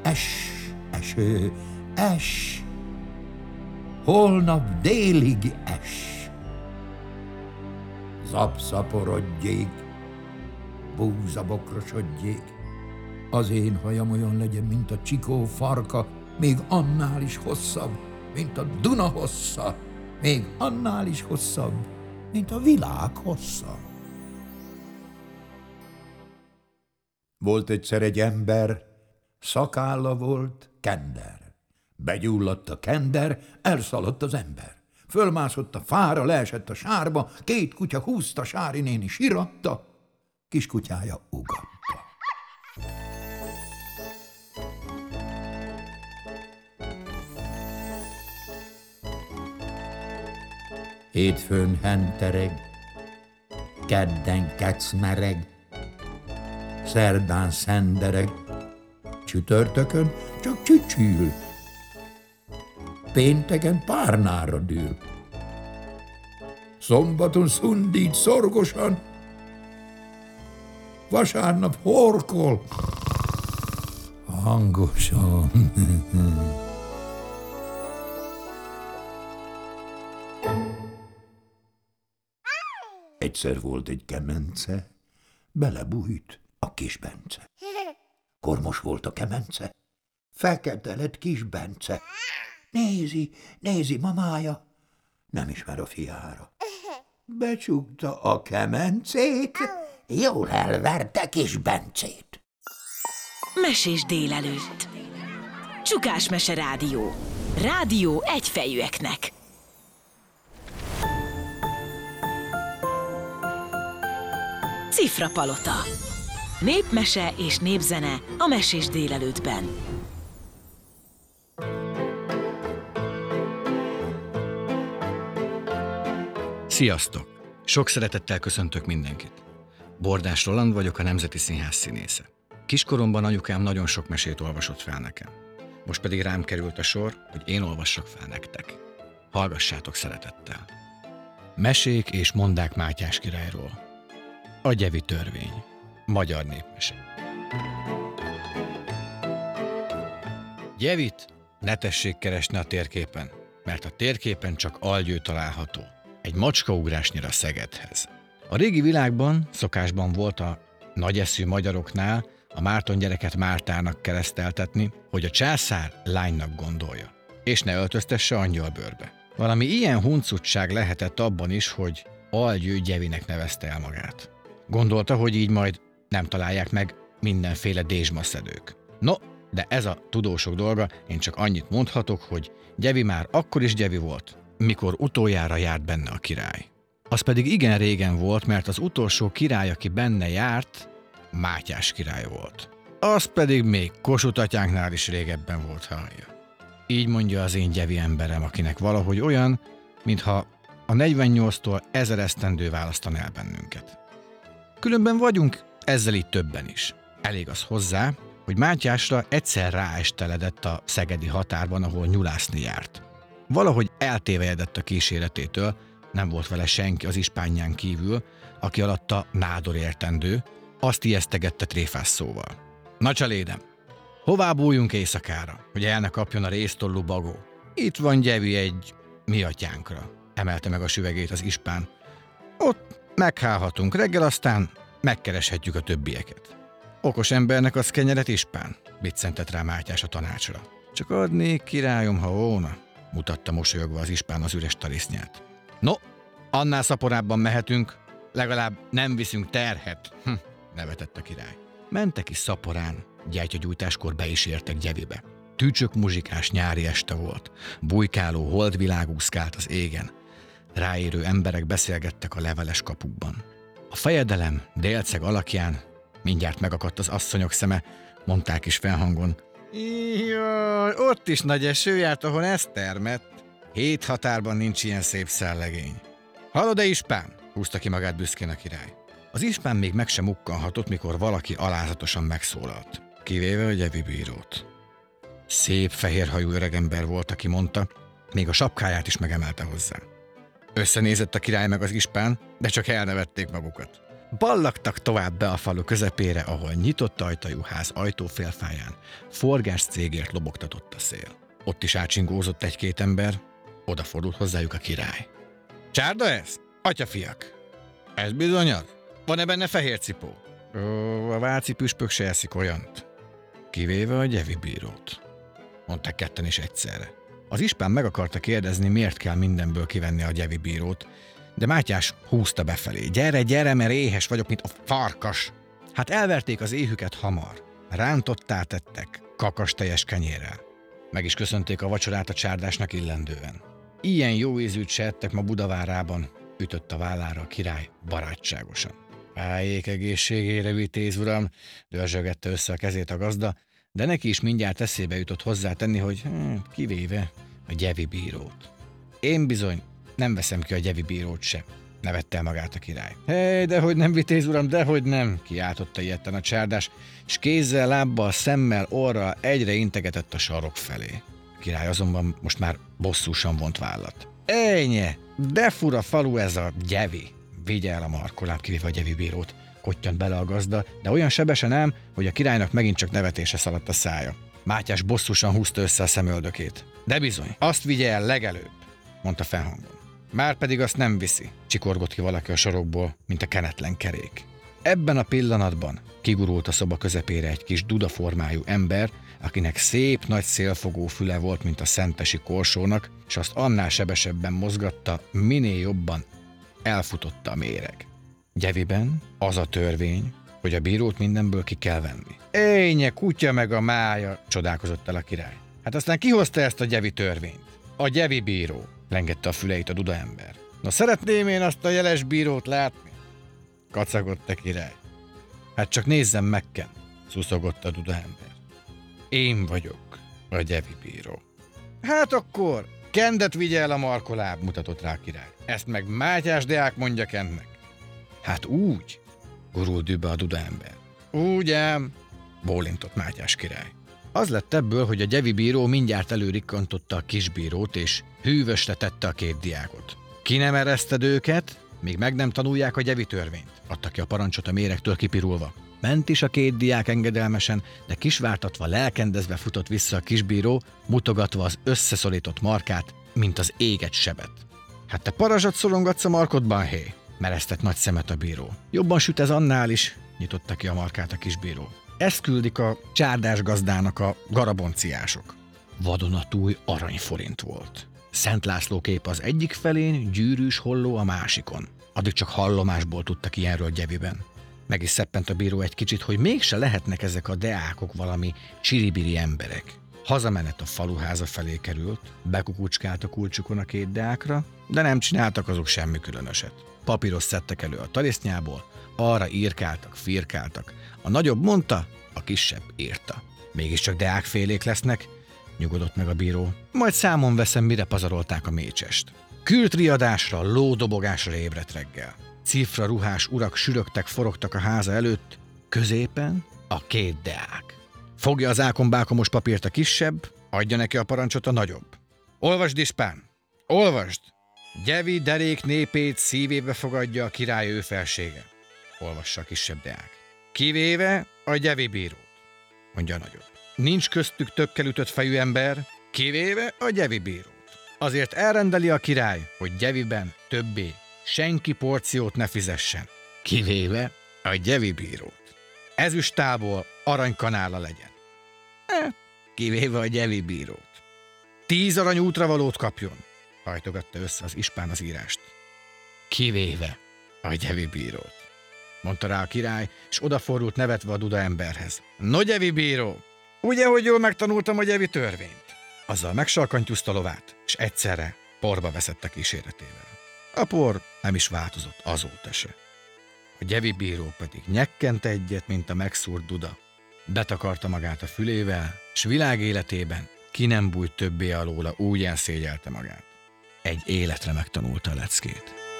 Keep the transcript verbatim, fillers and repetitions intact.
Es, eső, es, holnap délig es. Zapszaporodjék, búza bokrosodjék, az én hajam olyan legyen, mint a csikó farka, még annál is hosszabb, mint a Duna hossza, még annál is hosszabb, mint a világ hossza. Volt egyszer egy ember, szakálla volt, kender. Begyulladt a kender, elszaladt az ember. Fölmászott a fára, leesett a sárba, két kutya húzta, Sári néni siratta, kiskutyája ugatta. Hétfőn hentereg, kedden kecmereg, szerdán szendereg, csütörtökön csak csücsül, pénteken párnára dől, szombaton szundít szorgosan, vasárnap horkol hangosan. Egyszer volt egy kemence, belebújt a kis Bence. Kormos volt a kemence, fekete lett kis Bence. Nézi, nézi mamája, nem ismer a fiára. Becsukta a kemencét, jól elverte kis Bencét. Mesés délelőtt. Csukás Mese Rádió. Rádió egyfejűeknek. Cifrapalota. Népmese és népzene a Mesés délelőttben. Sziasztok! Sok szeretettel köszöntök mindenkit. Bordás Roland vagyok, a Nemzeti Színház színésze. Kiskoromban anyukám nagyon sok mesét olvasott fel nekem. Most pedig rám került a sor, hogy én olvassak fel nektek. Hallgassátok szeretettel. Mesék és mondák Mátyás királyról. A Gyevi törvény. Magyar népmese. Gyevit ne tessék keresni a térképen, mert a térképen csak Algyő található. Egy macskaugrásnyira Szegedhez. A régi világban szokásban volt a nagyeszű magyaroknál a Márton gyereket Mártának kereszteltetni, hogy a császár lánynak gondolja, és ne öltöztesse angyalbőrbe. Valami ilyen huncutság lehetett abban is, hogy Algyő Gyevinek nevezte el magát. Gondolta, hogy így majd nem találják meg mindenféle dézsmaszedők. No, de ez a tudósok dolga, én csak annyit mondhatok, hogy Gyevi már akkor is Gyevi volt, mikor utoljára járt benne a király. Az pedig igen régen volt, mert az utolsó király, aki benne járt, Mátyás király volt. Az pedig még Kossuth atyánknál is régebben volt, hallja. Így mondja az én Gyevi emberem, akinek valahogy olyan, mintha a negyvennyolctól ezer esztendő választan el bennünket. Különben vagyunk ezzel így többen is. Elég az hozzá, hogy Mátyásra egyszer ráesteledett a szegedi határban, ahol nyulászni járt. Valahogy eltévejedett a kíséretétől, nem volt vele senki az ispánján kívül, aki alatta nádor értendő, azt ijesztegette tréfás szóval. Na csalédem, hová bújjunk éjszakára, hogy el ne kapjon a réztollú bagó? Itt van Gyevi egy mi atyánkra, emelte meg a süvegét az ispán. Ott meghálhatunk reggel, aztán megkereshetjük a többieket. Okos embernek az kenyeret, ispán, biccentett rá Mátyás a tanácsra. Csak adnék, királyom, ha óna, mutatta mosolyogva az ispán az üres tarisznyát. No, annál szaporábban mehetünk, legalább nem viszünk terhet, hm, nevetett a király. Mentek is szaporán, gyertyagyújtáskor be is értek Gyevibe. Tücsök muzsikás nyári este volt, bujkáló holdvilág úszkált az égen. Ráérő emberek beszélgettek a leveles kapukban. A fejedelem délceg alakján mindjárt megakadt az asszonyok szeme, mondták is felhangon. Jaj, ott is nagy eső járt, ahol ez termett. Hét határban nincs ilyen szép szellegény. Hallod-e, ispán? Húzta ki magát büszkén a király. Az ispán még meg sem mukkanhatott, mikor valaki alázatosan megszólalt, kivéve a Gyevi bírót. Szép fehérhajú öregember volt, aki mondta, még a sapkáját is megemelte hozzá. Összenézett a király meg az ispán, de csak elnevették magukat. Ballagtak tovább be a falu közepére, ahol nyitott ajtajú ház ajtófélfáján forgás cégért lobogtatott a szél. Ott is átsingózott egy-két ember, odafordult hozzájuk a király. Csárda ez? Atyafiak! Ez bizony az? Van-e benne fehér cipó? Ó, a váci püspök se eszik olyant. Kivéve a gyevi bírót, mondták ketten is egyszerre. Az ispán meg akarta kérdezni, miért kell mindenből kivenni a gyevi bírót, de Mátyás húzta befelé. Gyere, gyere, mert éhes vagyok, mint a farkas. Hát elverték az éhüket hamar. Rántottá tettek, kakas teljes kenyérrel. Meg is köszönték a vacsorát a csárdásnak illendően. Ilyen jó ízűt se ettek ma Budavárában, ütött a vállára a király barátságosan. Álljék egészségére, vitéz uram, dörzsögette össze a kezét a gazda, de neki is mindjárt eszébe jutott hozzátenni, hogy hm, kivéve a gyevi bírót. Én bizony nem veszem ki a gyevi bírót sem, nevette el magát a király. Hé, dehogy nem, vitéz uram, dehogy nem, kiáltotta ilyetten a csárdás, és kézzel, lábbal, szemmel, orral egyre integetett a sarok felé. A király azonban most már bosszúsan vont vállat. Ejnye, de fura falu ez a gyevi. Vigye el a markoláb, kivéve a gyevi bírót, kottyant bele a gazda, de olyan sebesen ám, hogy a királynak megint csak nevetése szaladt a szája. Mátyás bosszusan húzta össze a szemöldökét. De bizony, azt vigye el legelőbb, mondta fennhangon. Márpedig azt nem viszi, csikorgott ki valaki a sorokból, mint a kenetlen kerék. Ebben a pillanatban kigurult a szoba közepére egy kis dudaformájú ember, akinek szép nagy szélfogó füle volt, mint a szentesi korsónak, és azt annál sebesebben mozgatta, minél jobban elfutotta a méreg. Gyeviben az a törvény, hogy a bírót mindenből ki kell venni. Énye, kutya meg a mája, csodálkozott el a király. Hát aztán ki hozta ezt a gyevi törvényt? A gyevi bíró, lengette a füleit a duda ember. Na szeretném én azt a jeles bírót látni? Kacagott a király. Hát csak nézzem meg, Ken, szuszogott a duda ember. Én vagyok a gyevi bíró. Hát akkor Kendet vigye el a markoláb, mutatott rá a király. Ezt meg Mátyás Deák mondja Kennek. Hát úgy, gurult dűbe a duda ember. Úgy ám, bólintott Mátyás király. Az lett ebből, hogy a gyevi bíró mindjárt előrikkantotta a kisbírót, és hűvösre tette a két diákot. Ki nem ereszted őket, míg meg nem tanulják a gyevi törvényt, adta ki a parancsot a méregtől kipirulva. Ment is a két diák engedelmesen, de kisvártatva, lelkendezve futott vissza a kisbíró, mutogatva az összeszorított markát, mint az éget sebet. Hát te parazsat szorongatsz a markodban, hé? Meresztett nagy szemet a bíró. Jobban süt ez annál is, nyitotta ki a markát a kisbíró. Ezt küldik a csárdás gazdának a garabonciások. Vadonatúj aranyforint volt. Szent László kép az egyik felén, gyűrűs holló a másikon. Addig csak hallomásból tudtak ilyenről Gyeviben. Meg is szeppent a bíró egy kicsit, hogy mégse lehetnek ezek a deákok valami csiribiri emberek. Hazamenet a faluháza felé került, bekukucskált a kulcsukon a két deákra, de nem csináltak azok semmi különöset. Papírost szedtek elő a tarisznyából, arra írkáltak, firkáltak. A nagyobb mondta, a kisebb írta. Mégiscsak deákfélék lesznek, nyugodott meg a bíró. Majd számon veszem, mire pazarolták a mécsest. Kültriadásra, lódobogásra ébredt reggel. Cifra ruhás urak sürögtek, forogtak a háza előtt, középen a két deák. Fogja az ákombákomos papírt a kisebb, adja neki a parancsot a nagyobb. Olvasd, ispán! Olvasd! Gyevi derék népét szívébe fogadja a király ő felsége. Olvassa a kisebb deák. Kivéve a gyevi bírót, mondja a nagyobb. Nincs köztük többkel ütött fejű ember, kivéve a gyevi bírót. Azért elrendeli a király, hogy Gyeviben többé senki porciót ne fizessen, kivéve a gyevi bírót. Ezüstából aranykanála legyen. E, kivéve a gyevi bírót. Tíz arany útravalót kapjon, hajtogatta össze az ispán az írást. Kivéve a gyevi bírót, mondta rá a király, és odafordult nevetve a duda emberhez. No, gyevi bíró, ugye, hogy jól megtanultam a gyevi törvényt? Azzal megsalkantyúzta lovát, és egyszerre porba veszett a kíséretével. A por nem is változott azóta se. A gyevi bíró pedig nyekkent egyet, mint a megszúrt duda. Betakarta magát a fülével, s világéletében ki nem bújt többé alóla, úgy elszégyelte magát. Egy életre megtanulta a leckét.